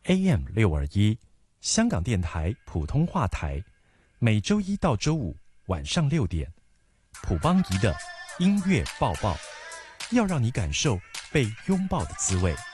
AM621，香港电台普通话台，每周一到周五晚上6点，普邦仪的音乐抱抱，要让你感受被拥抱的滋味。